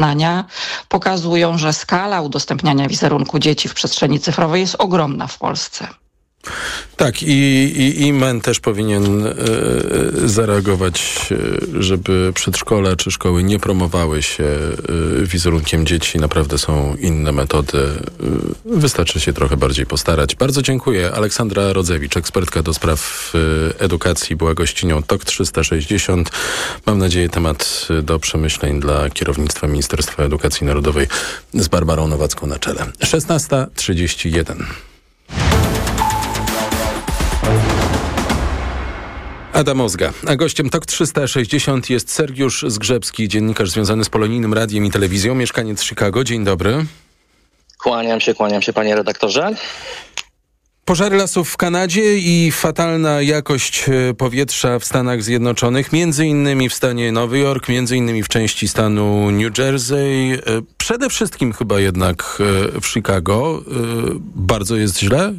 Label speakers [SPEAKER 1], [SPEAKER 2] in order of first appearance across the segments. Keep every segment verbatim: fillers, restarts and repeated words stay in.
[SPEAKER 1] pokazują, że skala udostępniania wizerunku dzieci w przestrzeni cyfrowej jest ogromna w Polsce.
[SPEAKER 2] Tak, i, i, i M E N też powinien e, zareagować, e, żeby przedszkola czy szkoły nie promowały się e, wizerunkiem dzieci. Naprawdę są inne metody. E, wystarczy się trochę bardziej postarać. Bardzo dziękuję. Aleksandra Rodzewicz, ekspertka do spraw e, edukacji, była gościnią T O K trzysta sześćdziesiąt. Mam nadzieję, temat do przemyśleń dla kierownictwa Ministerstwa Edukacji Narodowej z Barbarą Nowacką na czele. szesnasta trzydzieści jeden. Adam Ozga. A gościem T O K trzysta sześćdziesiąt jest Sergiusz Zgrzebski, dziennikarz związany z Polonijnym Radiem i Telewizją, mieszkaniec Chicago. Dzień dobry.
[SPEAKER 3] Kłaniam się, kłaniam się, panie redaktorze.
[SPEAKER 2] Pożary lasów w Kanadzie i fatalna jakość powietrza w Stanach Zjednoczonych, między innymi w stanie Nowy Jork, między innymi w części stanu New Jersey. Przede wszystkim chyba jednak w Chicago. Bardzo jest źle?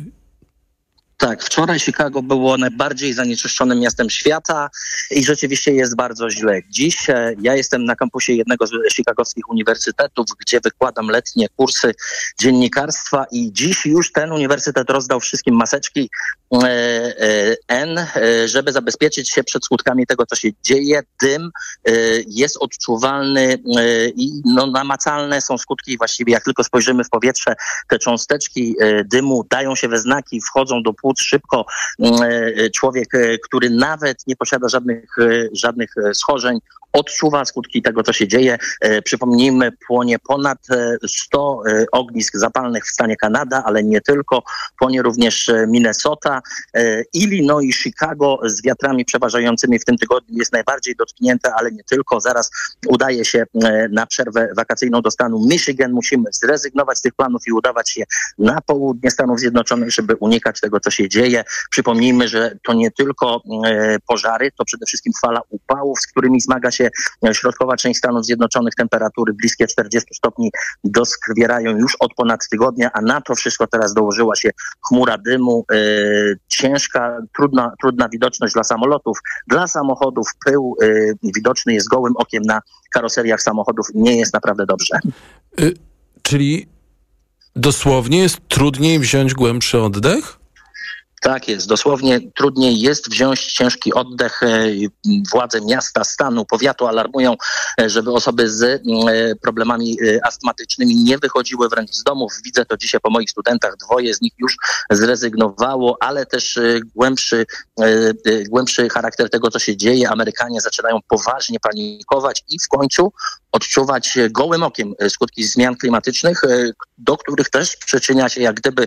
[SPEAKER 3] Tak, wczoraj Chicago było najbardziej zanieczyszczonym miastem świata i rzeczywiście jest bardzo źle. Dziś e, ja jestem na kampusie jednego z chicagowskich uniwersytetów, gdzie wykładam letnie kursy dziennikarstwa i dziś już ten uniwersytet rozdał wszystkim maseczki e, e, N, e, żeby zabezpieczyć się przed skutkami tego, co się dzieje. Dym e, jest odczuwalny e, i no, namacalne są skutki właściwie, jak tylko spojrzymy w powietrze, te cząsteczki e, dymu dają się we znaki, wchodzą do płuc szybko. Człowiek, który nawet nie posiada żadnych, żadnych schorzeń, odczuwa skutki tego, co się dzieje. Przypomnijmy, płonie ponad sto ognisk zapalnych w stanie Kanada, ale nie tylko. Płonie również Minnesota, Illinois i Chicago z wiatrami przeważającymi w tym tygodniu jest najbardziej dotknięte, ale nie tylko. Zaraz udaje się na przerwę wakacyjną do stanu Michigan. Musimy zrezygnować z tych planów i udawać się na południe Stanów Zjednoczonych, żeby unikać tego, co się dzieje. Przypomnijmy, że to nie tylko pożary, to przede wszystkim fala upałów, z którymi zmaga się środkowa część Stanów Zjednoczonych. Temperatury bliskie czterdziestu stopni doskwierają już od ponad tygodnia, a na to wszystko teraz dołożyła się chmura dymu, yy, ciężka, trudna, trudna widoczność dla samolotów, dla samochodów. Pył yy, widoczny jest gołym okiem na karoseriach samochodów. Nie jest naprawdę dobrze.
[SPEAKER 2] Y- czyli dosłownie jest trudniej wziąć głębszy oddech?
[SPEAKER 3] Tak jest, dosłownie trudniej jest wziąć ciężki oddech. Władze miasta, stanu, powiatu alarmują, żeby osoby z problemami astmatycznymi nie wychodziły wręcz z domów. Widzę to dzisiaj po moich studentach, dwoje z nich już zrezygnowało, ale też głębszy, głębszy charakter tego, co się dzieje. Amerykanie zaczynają poważnie panikować i w końcu odczuwać gołym okiem skutki zmian klimatycznych, do których też przyczynia się jak gdyby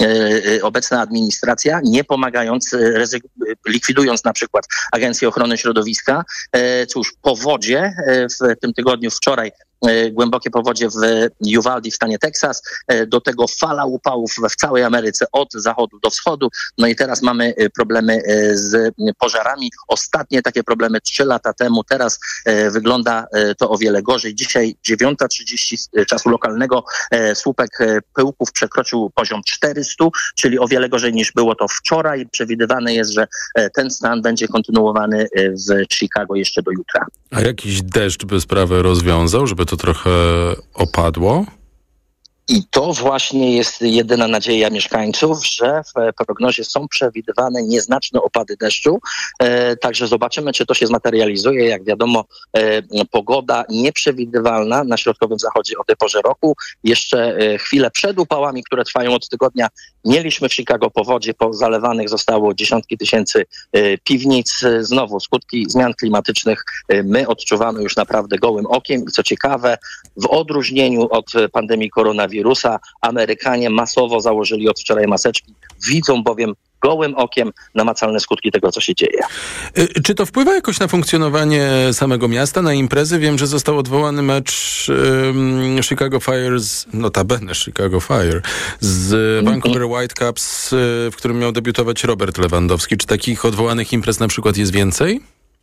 [SPEAKER 3] obecna administracja, nie pomagając, likwidując na przykład Agencję Ochrony Środowiska. Cóż, powodzie w tym tygodniu, wczoraj głębokie powodzie w Uvalde w stanie Teksas, do tego fala upałów w całej Ameryce od zachodu do wschodu. No i teraz mamy problemy z pożarami. Ostatnie takie problemy trzy lata temu, teraz wygląda to o wiele gorzej. Dzisiaj dziewiąta trzydzieści czasu lokalnego słupek pyłków przekroczył poziom czterysta, czyli o wiele gorzej niż było to wczoraj. Przewidywane jest, że ten stan będzie kontynuowany w Chicago jeszcze do jutra.
[SPEAKER 2] A jakiś deszcz by sprawę rozwiązał, żeby to trochę opadło?
[SPEAKER 3] I to właśnie jest jedyna nadzieja mieszkańców, że w prognozie są przewidywane nieznaczne opady deszczu. E, także zobaczymy, czy to się zmaterializuje. Jak wiadomo, e, pogoda nieprzewidywalna na środkowym zachodzie o tej porze roku. Jeszcze e, chwilę przed upałami, które trwają od tygodnia, mieliśmy w Chicago powodzie, pozalewanych zostało dziesiątki tysięcy e, piwnic. Znowu skutki zmian klimatycznych e, my odczuwamy już naprawdę gołym okiem. I co ciekawe, w odróżnieniu od pandemii koronawirusa, Amerykanie masowo założyli od wczoraj maseczki, widzą bowiem gołym okiem namacalne skutki tego, co się dzieje.
[SPEAKER 2] Czy to wpływa jakoś na funkcjonowanie samego miasta, na imprezy? Wiem, że został odwołany mecz um, Chicago Fire, z, notabene Chicago Fire, z mm-hmm. Vancouver Whitecaps, w którym miał debiutować Robert Lewandowski. Czy takich odwołanych imprez na przykład jest więcej?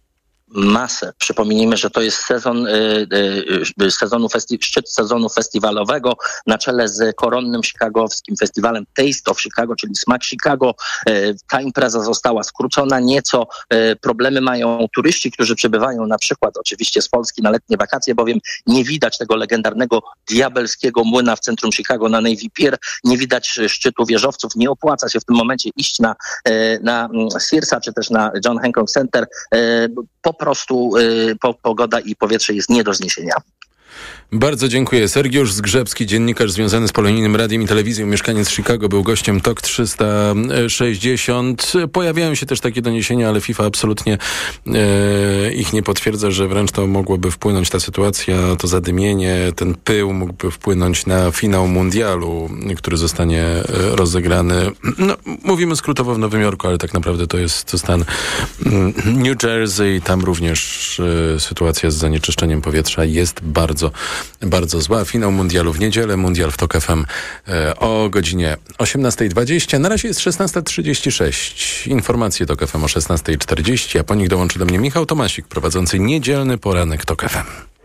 [SPEAKER 3] masę. Przypomnijmy, że to jest sezon y, y, sezonu festi- szczyt sezonu festiwalowego na czele z koronnym chicagowskim festiwalem Taste of Chicago, czyli Smak Chicago. Y, ta impreza została skrócona nieco. Y, problemy mają turyści, którzy przybywają na przykład oczywiście z Polski na letnie wakacje, bowiem nie widać tego legendarnego diabelskiego młyna w centrum Chicago na Navy Pier, nie widać szczytu wieżowców, nie opłaca się w tym momencie iść na, y, na Searsa czy też na John Hancock Center. Y, po prostu y, po, pogoda i powietrze jest nie do zniesienia.
[SPEAKER 2] Bardzo dziękuję. Sergiusz Zgrzebski, dziennikarz związany z Polonijnym Radiem i Telewizją, mieszkaniec Chicago, był gościem Tok trzysta sześćdziesiąt. Pojawiają się też takie doniesienia, ale FIFA absolutnie e, ich nie potwierdza, że wręcz to mogłoby wpłynąć, ta sytuacja, to zadymienie, ten pył mógłby wpłynąć na finał mundialu, który zostanie rozegrany. No, mówimy skrótowo w Nowym Jorku, ale tak naprawdę to jest to stan New Jersey. Tam również e, sytuacja z zanieczyszczeniem powietrza jest bardzo Bardzo zła. Finał mundialu w niedzielę, mundial w Tok F M e, o godzinie osiemnasta dwadzieścia. Na razie jest szesnasta trzydzieści sześć. Informacje Tok F M o szesnasta czterdzieści, a po nich dołączy do mnie Michał Tomasik, prowadzący niedzielny poranek Tok F M.